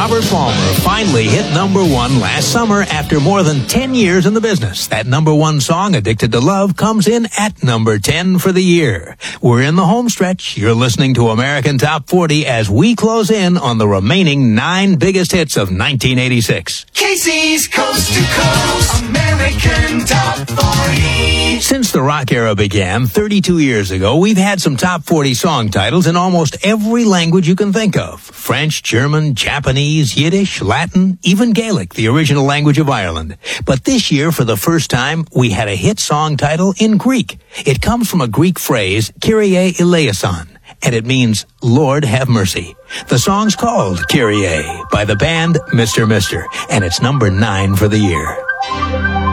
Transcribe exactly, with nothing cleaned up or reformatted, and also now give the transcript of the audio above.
Robert Palmer finally hit number one last summer after more than ten years in the business. That number one song, Addicted to Love, comes in at number ten for the year. We're in the home stretch. You're listening to American Top forty as we close in on the remaining nine biggest hits of nineteen eighty-six. Casey's Coast to Coast American Top forty. Since the rock era began thirty-two years ago, we've had some top forty song titles in almost every language you can think of. French, German, Japanese, Yiddish, Latin, even Gaelic, the original language of Ireland. But this year, for the first time, we had a hit song title in Greek. It comes from a Greek phrase, Kyrie eleison, and it means, Lord have mercy. The song's called Kyrie by the band Mister Mister, and it's number nine for the year.